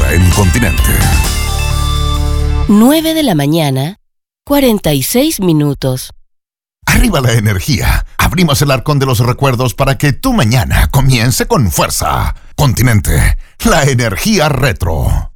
hora en Continente. 9 de la mañana, 46 minutos. Arriba la energía. Abrimos el arcón de los recuerdos para que tu mañana comience con fuerza. Continente, la energía retro.